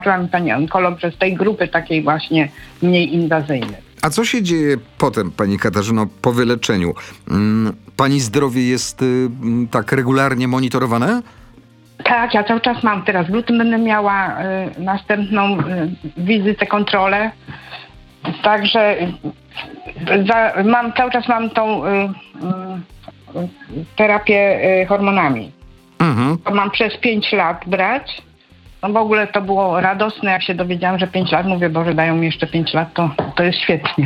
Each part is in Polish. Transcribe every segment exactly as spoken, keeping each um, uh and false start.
mi pani onkolog, że z tej grupy takiej właśnie mniej inwazyjnej. A co się dzieje potem, pani Katarzyno, po wyleczeniu? Pani zdrowie jest y, tak regularnie monitorowane? Tak, ja cały czas mam teraz. W lutym będę miała y, następną y, wizytę, kontrolę. Także y, za, mam, cały czas mam tą y, y, terapię y, hormonami. Mhm. To mam przez pięć lat brać. No w ogóle to było radosne, jak się dowiedziałam, że pięć lat. Mówię, Boże, dają mi jeszcze pięć lat, to, to jest świetnie.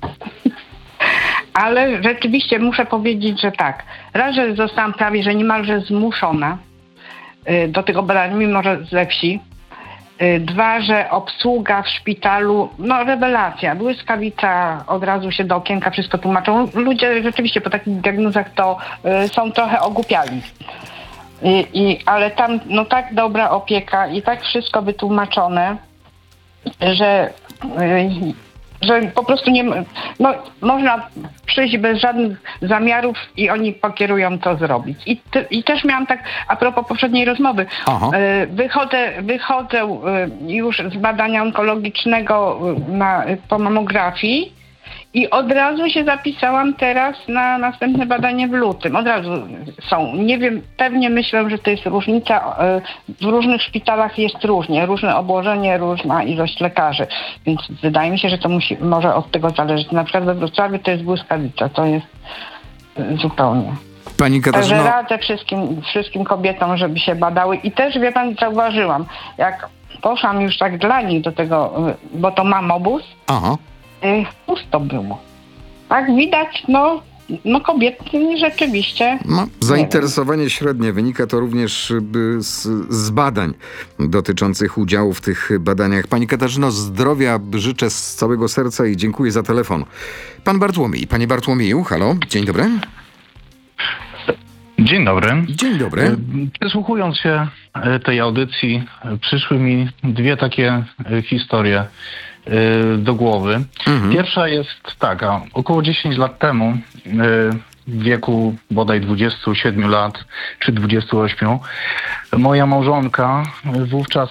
Ale rzeczywiście muszę powiedzieć, że tak. Raz, że zostałam prawie, że niemalże zmuszona y, do tego badania, mimo że ze wsi. Y, dwa, że obsługa w szpitalu, no rewelacja, błyskawica, od razu się do okienka wszystko tłumaczą. Ludzie rzeczywiście po takich diagnozach to y, są trochę ogłupiali. I, i, ale tam no tak dobra opieka i tak wszystko wytłumaczone, że, y, że po prostu nie no, można przyjść bez żadnych zamiarów i oni pokierują, co zrobić. I, te, i też miałam tak, a propos poprzedniej rozmowy, y, wychodzę, wychodzę y, już z badania onkologicznego y, na, y, po mamografii. I od razu się zapisałam teraz na następne badanie w lutym. Od razu są. Nie wiem, pewnie myślę, że to jest różnica. W różnych szpitalach jest różnie. Różne obłożenie, różna ilość lekarzy. Więc wydaje mi się, że to musi, może od tego zależeć. Na przykład we Wrocławiu to jest błyskawica. To jest zupełnie. Pani Katarzyno... Także radzę wszystkim, wszystkim kobietom, żeby się badały. I też, wie pan, zauważyłam, jak poszłam już tak dla nich do tego, bo to mam obóz, Aha. pusto było. Tak widać, no, no kobiety rzeczywiście. No, zainteresowanie średnie wynika to również z, z badań dotyczących udziału w tych badaniach. Pani Katarzyno, zdrowia życzę z całego serca i dziękuję za telefon. Pan Bartłomiej. Panie Bartłomieju, halo, dzień dobry. Dzień dobry. Dzień dobry. Przysłuchując się tej audycji, przyszły mi dwie takie historie do głowy. Mhm. Pierwsza jest taka. Około dziesięć lat temu, w wieku bodaj dwudziestu siedmiu lat czy dwudziestu ośmiu, moja małżonka wówczas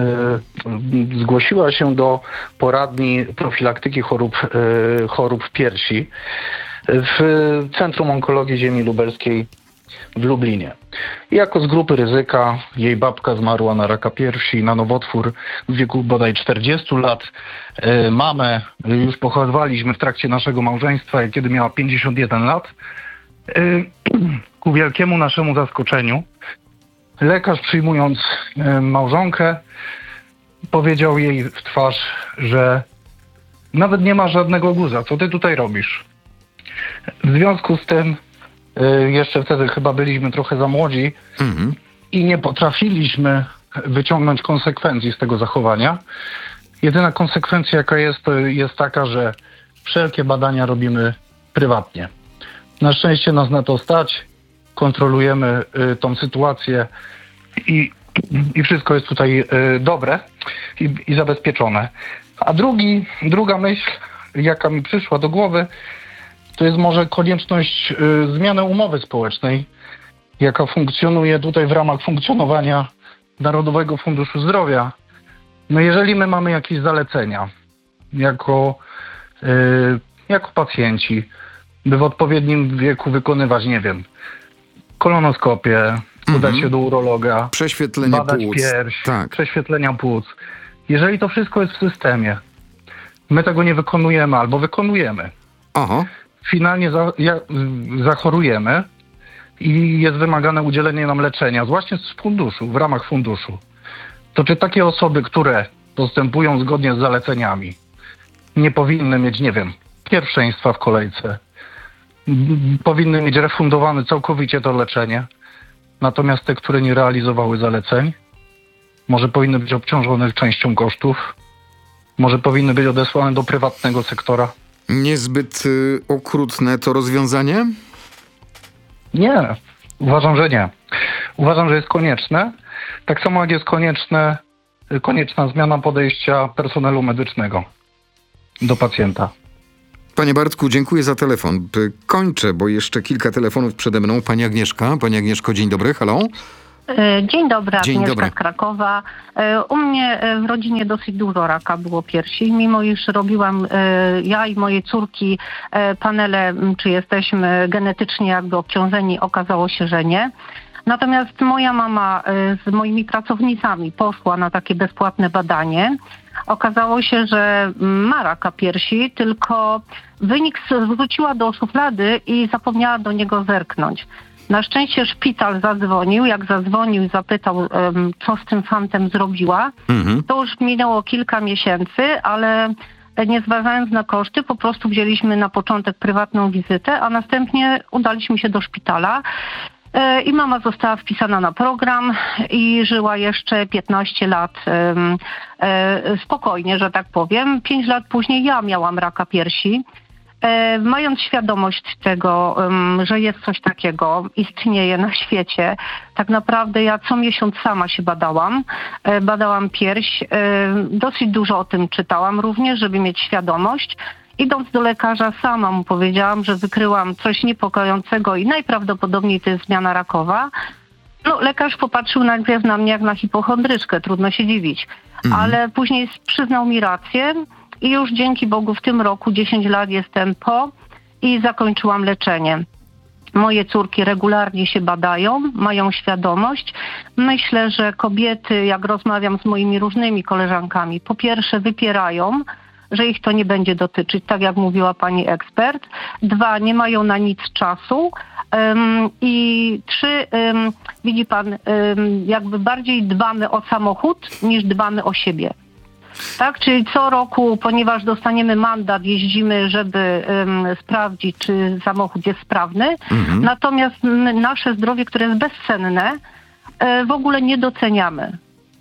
zgłosiła się do poradni profilaktyki chorób, chorób piersi w Centrum Onkologii Ziemi Lubelskiej w Lublinie. I jako z grupy ryzyka jej babka zmarła na raka piersi, na nowotwór w wieku bodaj czterdziestu lat. Yy, mamę już pochowaliśmy w trakcie naszego małżeństwa, kiedy miała pięćdziesiąt jeden lat. Yy, ku wielkiemu naszemu zaskoczeniu lekarz, przyjmując yy, małżonkę, powiedział jej w twarz, że nawet nie ma żadnego guza, co ty tutaj robisz? W związku z tym jeszcze wtedy chyba byliśmy trochę za młodzi mhm. i nie potrafiliśmy wyciągnąć konsekwencji z tego zachowania. Jedyna konsekwencja, jaka jest, to jest taka, że wszelkie badania robimy prywatnie. Na szczęście nas na to stać, kontrolujemy y, tą sytuację i, i wszystko jest tutaj y, dobre i, i zabezpieczone. A drugi, druga myśl, jaka mi przyszła do głowy, to jest może konieczność y, zmiany umowy społecznej, jaka funkcjonuje tutaj w ramach funkcjonowania Narodowego Funduszu Zdrowia. No jeżeli my mamy jakieś zalecenia jako, y, jako pacjenci, by w odpowiednim wieku wykonywać, nie wiem, kolonoskopię, udać mhm. się do urologa, prześwietlenie badać płuc, pierś, tak. prześwietlenia płuc. Jeżeli to wszystko jest w systemie, my tego nie wykonujemy albo wykonujemy. Aha. Finalnie za, ja, zachorujemy i jest wymagane udzielenie nam leczenia, właśnie z funduszu, w ramach funduszu. To czy takie osoby, które postępują zgodnie z zaleceniami, nie powinny mieć, nie wiem, pierwszeństwa w kolejce, powinny mieć refundowane całkowicie to leczenie, natomiast te, które nie realizowały zaleceń, może powinny być obciążone częścią kosztów, może powinny być odesłane do prywatnego sektora. Niezbyt y, okrutne to rozwiązanie? Nie, uważam, że nie. Uważam, że jest konieczne. Tak samo jak jest konieczne, konieczna zmiana podejścia personelu medycznego do pacjenta. Panie Bartku, dziękuję za telefon. Kończę, bo jeszcze kilka telefonów przede mną. Pani Agnieszka. Pani Agnieszko, dzień dobry, halo. E, Dzień dobry, Dzień Agnieszka dobry. z Krakowa. E, U mnie e, w rodzinie dosyć dużo raka było piersi, mimo iż robiłam e, ja i moje córki e, panele, m, czy jesteśmy genetycznie jakby obciążeni, okazało się, że nie. Natomiast moja mama e, z moimi pracownicami poszła na takie bezpłatne badanie. Okazało się, że ma raka piersi, tylko wynik s- wrzuciła do szuflady i zapomniała do niego zerknąć. Na szczęście szpital zadzwonił, jak zadzwonił i zapytał, em, co z tym fantem zrobiła. Mhm. To już minęło kilka miesięcy, ale nie zważając na koszty, po prostu wzięliśmy na początek prywatną wizytę, a następnie udaliśmy się do szpitala. E, I mama została wpisana na program i żyła jeszcze piętnaście lat em, e, spokojnie, że tak powiem. Pięć lat później ja miałam raka piersi. E, Mając świadomość tego, em, że jest coś takiego, istnieje na świecie, tak naprawdę ja co miesiąc sama się badałam, e, badałam pierś, e, dosyć dużo o tym czytałam również, żeby mieć świadomość. Idąc do lekarza, sama mu powiedziałam, że wykryłam coś niepokojącego i najprawdopodobniej to jest zmiana rakowa. No, lekarz popatrzył najpierw na mnie jak na hipochondryczkę, trudno się dziwić, Mhm. ale później przyznał mi rację i już dzięki Bogu w tym roku dziesięć lat jestem po i zakończyłam leczenie. Moje córki regularnie się badają, mają świadomość. Myślę, że kobiety, jak rozmawiam z moimi różnymi koleżankami, po pierwsze wypierają, że ich to nie będzie dotyczyć, tak jak mówiła pani ekspert. Dwa, nie mają na nic czasu. Um, I trzy, um, widzi pan, um, jakby bardziej dbamy o samochód niż dbamy o siebie. Tak, czyli co roku, ponieważ dostaniemy mandat, jeździmy, żeby um, sprawdzić, czy samochód jest sprawny. Mhm. Natomiast m, nasze zdrowie, które jest bezcenne, e, w ogóle nie doceniamy.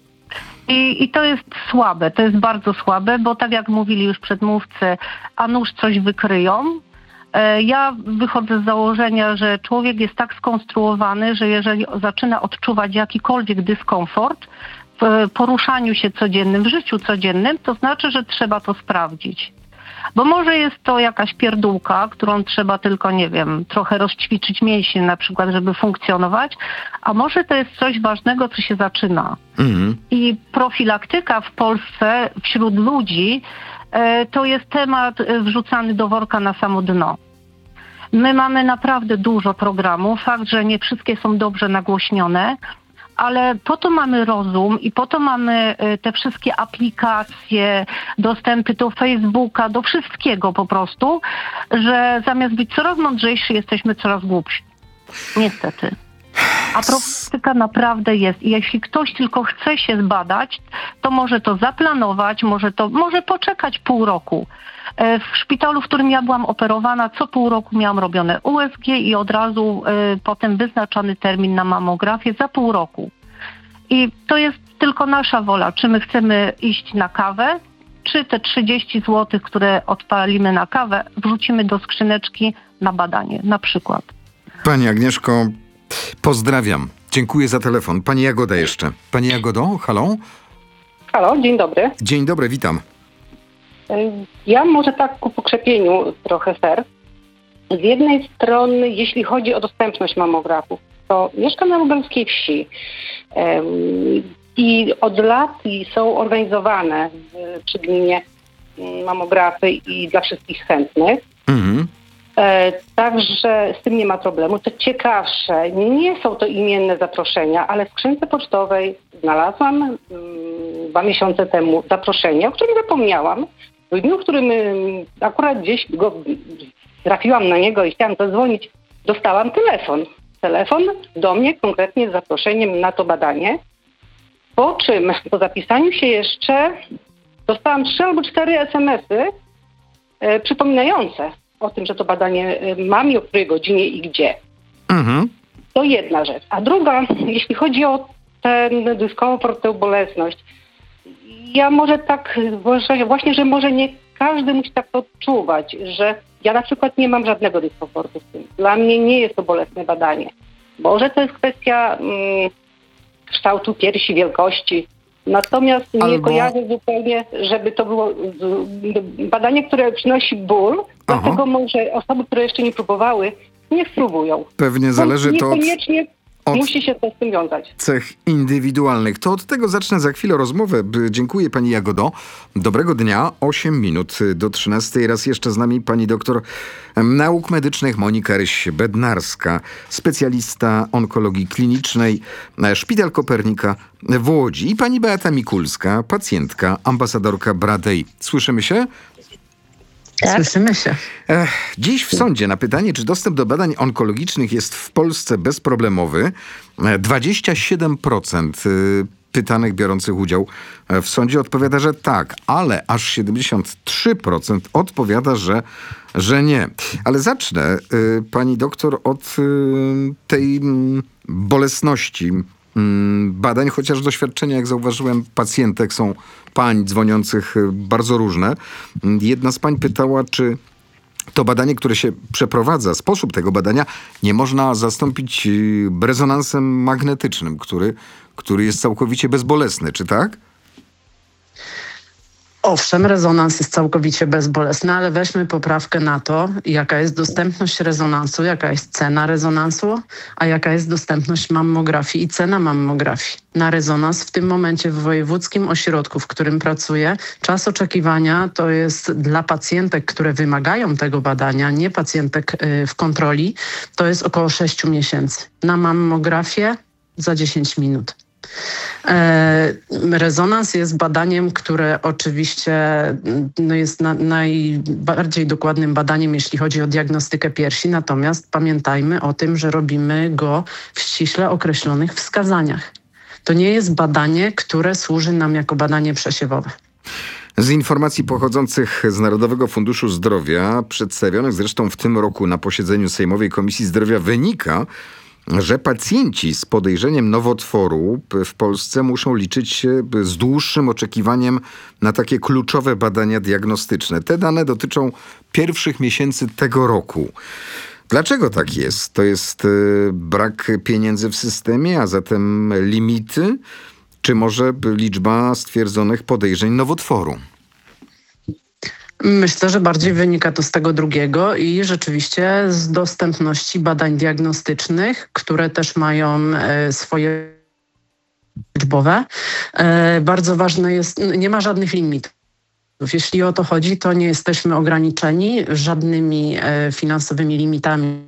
I, I to jest słabe, to jest bardzo słabe, bo tak jak mówili już przedmówcy, a nuż coś wykryją. E, Ja wychodzę z założenia, że człowiek jest tak skonstruowany, że jeżeli zaczyna odczuwać jakikolwiek dyskomfort w poruszaniu się codziennym, w życiu codziennym, to znaczy, że trzeba to sprawdzić. Bo może jest to jakaś pierdółka, którą trzeba tylko, nie wiem, trochę rozćwiczyć mięśnie na przykład, żeby funkcjonować, a może to jest coś ważnego, co się zaczyna. Mhm. I profilaktyka w Polsce wśród ludzi e, to jest temat e, wrzucany do worka na samo dno. My mamy naprawdę dużo programów, fakt, że nie wszystkie są dobrze nagłośnione, ale po to mamy rozum i po to mamy e, te wszystkie aplikacje, dostępy do Facebooka, do wszystkiego po prostu, że zamiast być coraz mądrzejsi, jesteśmy coraz głupsi. Niestety. A profilaktyka naprawdę jest. I jeśli ktoś tylko chce się zbadać, to może to zaplanować, może to może poczekać pół roku. E, W szpitalu, w którym ja byłam operowana, co pół roku miałam robione U S G i od razu e, potem wyznaczony termin na mamografię za pół roku. I to jest tylko nasza wola, czy my chcemy iść na kawę, czy te trzydzieści złotych, które odpalimy na kawę, wrzucimy do skrzyneczki na badanie, na przykład. Pani Agnieszko, pozdrawiam. Dziękuję za telefon. Pani Jagoda jeszcze. Pani Jagodo, halo? Halo, dzień dobry. Dzień dobry, witam. Ja może tak ku pokrzepieniu trochę serc. Z jednej strony, jeśli chodzi o dostępność mamografów, to mieszkam na lubelskiej wsi em, i od lat i są organizowane w, przy gminie mm, mamografy i dla wszystkich chętnych. Mhm. E, Także z tym nie ma problemu. Co ciekawsze, nie są to imienne zaproszenia, ale w skrzynce pocztowej znalazłam mm, dwa miesiące temu zaproszenie, o którym zapomniałam. W dniu, w którym ym, akurat gdzieś go trafiłam na niego i chciałam zadzwonić, dostałam telefon. Telefon do mnie konkretnie z zaproszeniem na to badanie. Po czym po zapisaniu się jeszcze dostałam trzy albo cztery es em esy e, przypominające o tym, że to badanie e, mam i o której godzinie i gdzie. Mhm. To jedna rzecz. A druga, jeśli chodzi o ten dyskomfort, tę bolesność, ja może tak, właśnie, że może nie każdy musi tak to odczuwać, że ja na przykład nie mam żadnego dyskomfortu z tym. Dla mnie nie jest to bolesne badanie. Może to jest kwestia mm, kształtu piersi, wielkości. Natomiast nie Albo- kojarzę zupełnie, żeby to było z- badanie, które przynosi ból, Aha. dlatego może osoby, które jeszcze nie próbowały, nie spróbują. Pewnie zależy No, to od... niekoniecznie od Musi się to z tym wiązać. cech indywidualnych. To od tego zacznę za chwilę rozmowę. B- Dziękuję pani Jagodo. Dobrego dnia. osiem minut do trzynastej. Raz jeszcze z nami pani doktor nauk medycznych Monika Ryś-Bednarska, specjalista onkologii klinicznej, e, Szpital Kopernika w Łodzi, i pani Beata Mikulska, pacjentka, ambasadorka Bradej. Słyszymy się? Tak. Słyszymy się. Ech, dziś w sądzie na pytanie, czy dostęp do badań onkologicznych jest w Polsce bezproblemowy, e, dwadzieścia siedem procent y, pytanych biorących udział w sądzie odpowiada, że tak, ale aż siedemdziesiąt trzy procent odpowiada, że, że nie. Ale zacznę, y, pani doktor, od y, tej mm, bolesności mm, badań, chociaż doświadczenia, jak zauważyłem, pacjentek są pań dzwoniących y, bardzo różne. Jedna z pań pytała, czy to badanie, które się przeprowadza, sposób tego badania nie można zastąpić y, rezonansem magnetycznym, który, który jest całkowicie bezbolesny, czy tak? Owszem, rezonans jest całkowicie bezbolesny, ale weźmy poprawkę na to, jaka jest dostępność rezonansu, jaka jest cena rezonansu, a jaka jest dostępność mammografii i cena mammografii. Na rezonans w tym momencie w wojewódzkim ośrodku, w którym pracuję, czas oczekiwania to jest dla pacjentek, które wymagają tego badania, nie pacjentek y, w kontroli, to jest około sześciu miesięcy. Na mammografię za dziesięć minut. E, rezonans jest badaniem, które oczywiście no jest na, najbardziej dokładnym badaniem, jeśli chodzi o diagnostykę piersi, natomiast pamiętajmy o tym, że robimy go w ściśle określonych wskazaniach. To nie jest badanie, które służy nam jako badanie przesiewowe. Z informacji pochodzących z Narodowego Funduszu Zdrowia, przedstawionych zresztą w tym roku na posiedzeniu Sejmowej Komisji Zdrowia, wynika, że pacjenci z podejrzeniem nowotworu w Polsce muszą liczyć się z dłuższym oczekiwaniem na takie kluczowe badania diagnostyczne. Te dane dotyczą pierwszych miesięcy tego roku. Dlaczego tak jest? To jest y, brak pieniędzy w systemie, a zatem limity, czy może liczba stwierdzonych podejrzeń nowotworu? Myślę, że bardziej wynika to z tego drugiego i rzeczywiście z dostępności badań diagnostycznych, które też mają e, swoje liczbowe. E, bardzo ważne jest, nie ma żadnych limitów. Jeśli o to chodzi, to nie jesteśmy ograniczeni żadnymi e, finansowymi limitami.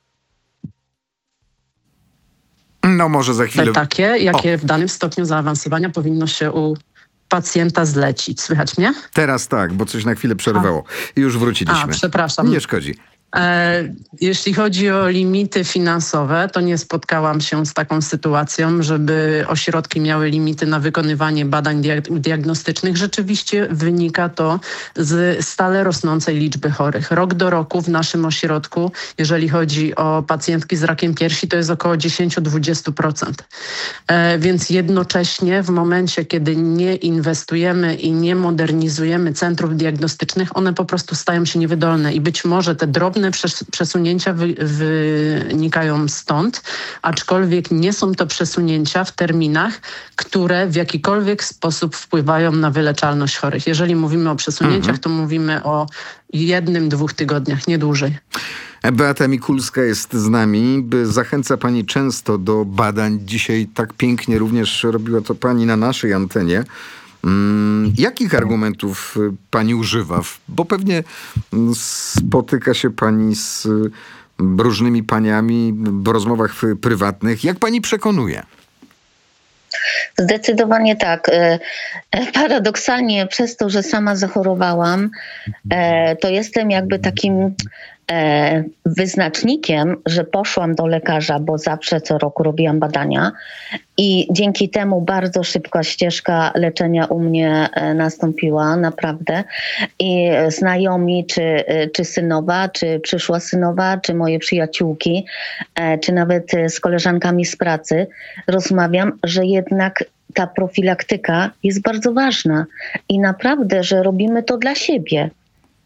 No może za chwilę... Takie, jakie o. w danym stopniu zaawansowania powinno się u pacjenta zlecić. Słychać mnie? Teraz tak, bo coś na chwilę przerwało. I już wróciliśmy. A, przepraszam. Nie szkodzi. E, jeśli chodzi o limity finansowe, to nie spotkałam się z taką sytuacją, żeby ośrodki miały limity na wykonywanie badań diag- diagnostycznych. Rzeczywiście wynika to z stale rosnącej liczby chorych. Rok do roku w naszym ośrodku, jeżeli chodzi o pacjentki z rakiem piersi, to jest około dziesięć do dwudziestu procent. E, więc jednocześnie w momencie, kiedy nie inwestujemy i nie modernizujemy centrów diagnostycznych, one po prostu stają się niewydolne i być może te drobne przesunięcia wy, wynikają stąd, aczkolwiek nie są to przesunięcia w terminach, które w jakikolwiek sposób wpływają na wyleczalność chorych. Jeżeli mówimy o przesunięciach, mhm. to mówimy o jednym, dwóch tygodniach, nie dłużej. Beata Mikulska jest z nami. Zachęca pani często do badań. Dzisiaj tak pięknie również robiła to pani na naszej antenie. Hmm, jakich argumentów pani używa? Bo pewnie spotyka się pani z różnymi paniami w rozmowach prywatnych. Jak pani przekonuje? Zdecydowanie tak. Paradoksalnie przez to, że sama zachorowałam, to jestem jakby takim wyznacznikiem, że poszłam do lekarza, bo zawsze co roku robiłam badania i dzięki temu bardzo szybka ścieżka leczenia u mnie nastąpiła, naprawdę. I znajomi, czy, czy synowa, czy przyszła synowa, czy moje przyjaciółki, czy nawet z koleżankami z pracy rozmawiam, że jednak ta profilaktyka jest bardzo ważna i naprawdę, że robimy to dla siebie.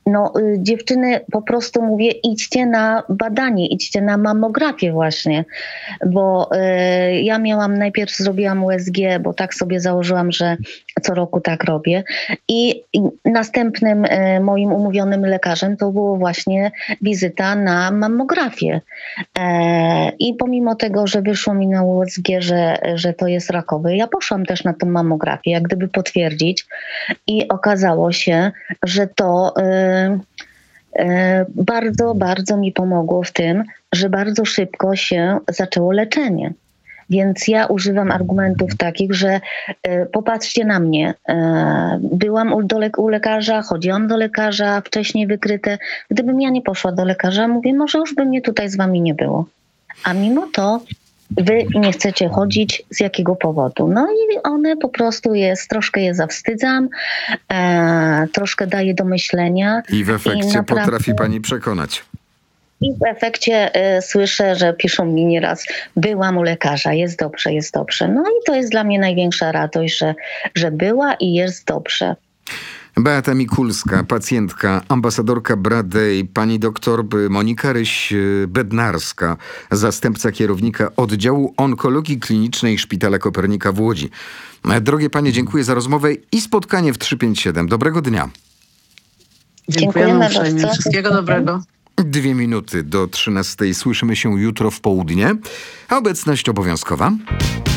no y, dziewczyny po prostu mówię, idźcie na badanie, idźcie na mammografię właśnie, bo y, ja miałam, najpierw zrobiłam U S G, bo tak sobie założyłam, że co roku tak robię i, i następnym y, moim umówionym lekarzem to było właśnie wizyta na mammografię. E, I pomimo tego, że wyszło mi na U S G, że, że to jest rakowe, ja poszłam też na tą mammografię, jak gdyby potwierdzić i okazało się, że to y, y, bardzo, bardzo mi pomogło w tym, że bardzo szybko się zaczęło leczenie. Więc ja używam argumentów takich, że y, popatrzcie na mnie, y, byłam u, do le- u lekarza, chodziłam do lekarza, wcześniej wykryte. Gdybym ja nie poszła do lekarza, mówię, może już by mnie tutaj z wami nie było. A mimo to wy nie chcecie chodzić, z jakiego powodu? No i one po prostu jest, troszkę je zawstydzam, e, troszkę daje do myślenia. I w efekcie I naprawdę- potrafi pani przekonać. I w efekcie e, słyszę, że piszą mi nieraz, byłam u lekarza, jest dobrze, jest dobrze. No i to jest dla mnie największa radość, że, że była i jest dobrze. Beata Mikulska, pacjentka, ambasadorka Bradej, pani doktor Monika Ryś-Bednarska, zastępca kierownika oddziału onkologii klinicznej Szpitala Kopernika w Łodzi. Drogie panie, dziękuję za rozmowę i spotkanie w trzysta pięćdziesiąt siedem. Dobrego dnia. Dziękujemy Dziękujemy uprzejmie. bardzo. Wszystkiego dobrego. Dwie minuty do trzynastej. Słyszymy się jutro w południe. A obecność obowiązkowa.